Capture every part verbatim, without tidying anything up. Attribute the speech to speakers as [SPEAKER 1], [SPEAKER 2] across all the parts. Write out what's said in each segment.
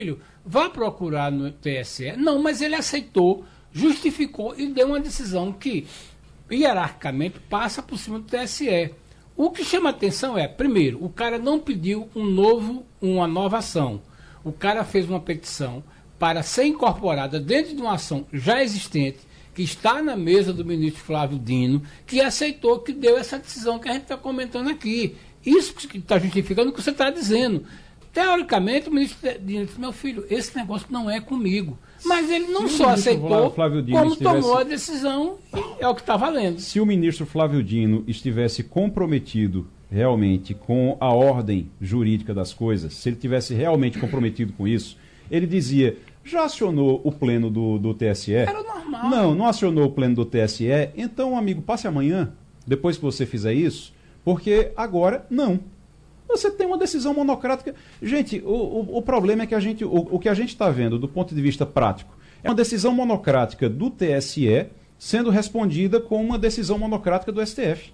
[SPEAKER 1] vá procurar no T S E. Não, mas ele aceitou, justificou e deu uma decisão que, hierarquicamente, passa por cima do T S E. O que chama atenção é, primeiro, o cara não pediu um novo, uma nova ação. O cara fez uma petição para ser incorporada dentro de uma ação já existente, que está na mesa do ministro Flávio Dino, que aceitou, que deu essa decisão que a gente está comentando aqui. Isso que está justificando o que você está dizendo. Teoricamente, o ministro Dino disse, meu filho, esse negócio não é comigo. Mas ele não
[SPEAKER 2] Se
[SPEAKER 1] só aceitou,
[SPEAKER 2] Flávio Dino
[SPEAKER 1] como
[SPEAKER 2] estivesse...
[SPEAKER 1] tomou a decisão, e é o que está valendo.
[SPEAKER 2] Se o ministro Flávio Dino estivesse comprometido realmente com a ordem jurídica das coisas, se ele tivesse realmente comprometido com isso, ele dizia, já acionou o pleno do, do T S E?
[SPEAKER 1] Era normal.
[SPEAKER 2] Não, não acionou o pleno do T S E, então, amigo, passe amanhã, depois que você fizer isso, porque agora não. Você tem uma decisão monocrática. Gente, o, o, o problema é que a gente, o, o que a gente está vendo do ponto de vista prático é uma decisão monocrática do T S E sendo respondida com uma decisão monocrática do S T F.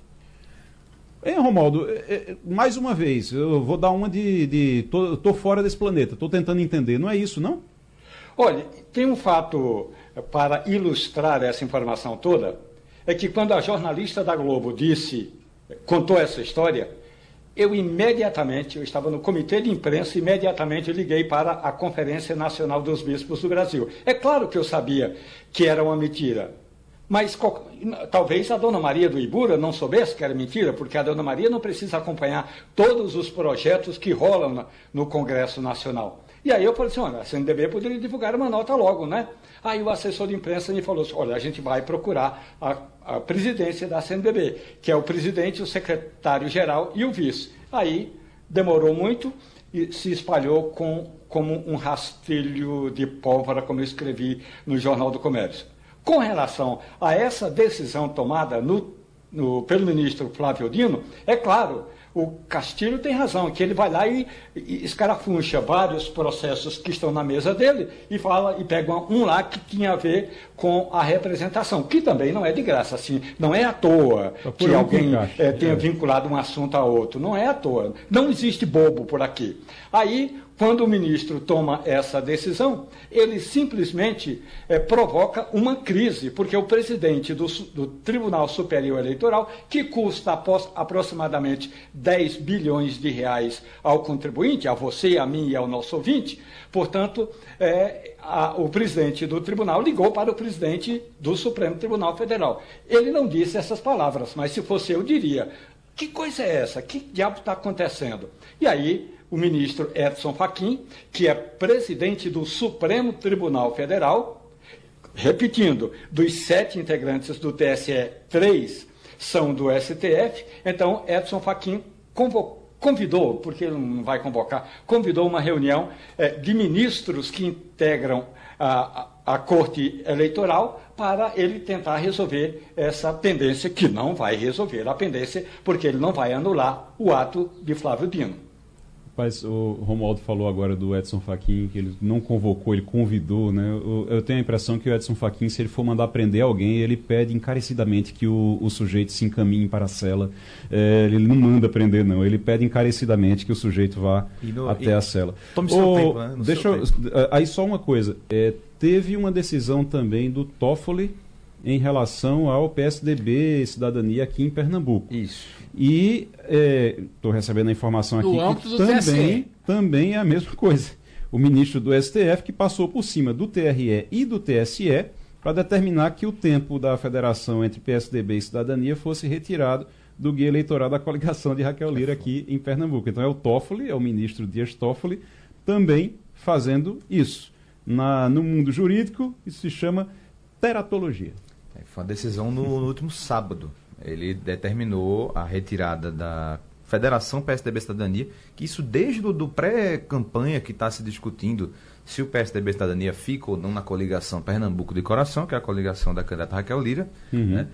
[SPEAKER 2] Hein, Romualdo, é, é, mais uma vez, eu vou dar uma de... de tô, tô fora desse planeta, estou tentando entender, não é isso, não?
[SPEAKER 3] Olha, tem um fato para ilustrar essa informação toda, é que quando a jornalista da Globo disse, contou essa história, eu imediatamente, eu estava no comitê de imprensa, imediatamente liguei para a Conferência Nacional dos Bispos do Brasil. É claro que eu sabia que era uma mentira, mas talvez a Dona Maria do Ibura não soubesse que era mentira, porque a Dona Maria não precisa acompanhar todos os projetos que rolam no Congresso Nacional. E aí eu falei assim, olha, a C N B B poderia divulgar uma nota logo, né? Aí o assessor de imprensa me falou assim, olha, a gente vai procurar a, a presidência da C N B B, que é o presidente, o secretário-geral e o vice. Aí demorou muito e se espalhou com, como um rastilho de pólvora, como eu escrevi no Jornal do Comércio. Com relação a essa decisão tomada no, no, pelo ministro Flávio Dino, é claro, o Castilho tem razão, que ele vai lá e, e escarafuncha vários processos que estão na mesa dele e fala e pega um lá que tinha a ver com a representação, que também não é de graça, assim, não é à toa que alguém é, tenha vinculado um assunto a outro, não é à toa, não existe bobo por aqui. Aí, quando o ministro toma essa decisão, ele simplesmente é, provoca uma crise, porque o presidente do, do Tribunal Superior Eleitoral, que custa após, aproximadamente dez bilhões de reais ao contribuinte, a você, a mim e ao nosso ouvinte, portanto, é, a, o presidente do tribunal ligou para o presidente do Supremo Tribunal Federal. Ele não disse essas palavras, mas se fosse eu diria, que coisa é essa? Que diabo está acontecendo? E aí o ministro Edson Fachin, que é presidente do Supremo Tribunal Federal, repetindo, dos sete integrantes do T S E, três são do S T F, então Edson Fachin convocou, convidou, porque ele não vai convocar, convidou uma reunião é, de ministros que integram a, a, a Corte Eleitoral para ele tentar resolver essa pendência, que não vai resolver a pendência, porque ele não vai anular o ato de Flávio Dino.
[SPEAKER 2] Mas o Romualdo falou agora do Edson Fachin, que ele não convocou, ele convidou, né? Eu, eu tenho a impressão que o Edson Fachin, se ele for mandar prender alguém, ele pede encarecidamente que o, o sujeito se encaminhe para a cela. É, ele não manda prender, não. Ele pede encarecidamente que o sujeito vá no, até a cela.
[SPEAKER 4] Tome seu tempo, né? No
[SPEAKER 2] deixa
[SPEAKER 4] seu
[SPEAKER 2] eu,
[SPEAKER 4] tempo.
[SPEAKER 2] Aí só uma coisa. É, teve uma decisão também do Toffoli em relação ao P S D B Cidadania aqui em Pernambuco.
[SPEAKER 4] Isso.
[SPEAKER 2] E estou é, recebendo a informação aqui que também, também é a mesma coisa. O ministro do S T F que passou por cima do T R E e do T S E para determinar que o tempo da federação entre P S D B e Cidadania fosse retirado do guia eleitoral da coligação de Raquel Lira aqui em Pernambuco. Então é o Toffoli, é o ministro Dias Toffoli, também fazendo isso. Na, no mundo jurídico, isso se chama teratologia.
[SPEAKER 4] Foi uma decisão no, no último sábado. Ele determinou a retirada da Federação P S D B Cidadania, que isso desde o do pré-campanha que está se discutindo se o P S D B Cidadania fica ou não na coligação Pernambuco de Coração, que é a coligação da candidata Raquel Lira. Uhum. Né?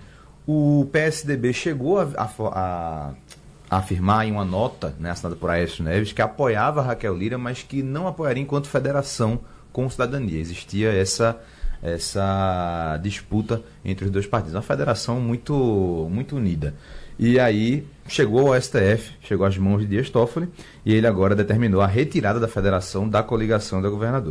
[SPEAKER 4] O P S D B chegou a, a, a, a afirmar em uma nota, né, assinada por Aécio Neves, que apoiava a Raquel Lira, mas que não apoiaria enquanto federação com Cidadania. Existia essa... essa disputa entre os dois partidos. Uma federação muito, muito unida. E aí chegou ao S T F, chegou às mãos de Dias Toffoli, e ele agora determinou a retirada da federação da coligação da governadora.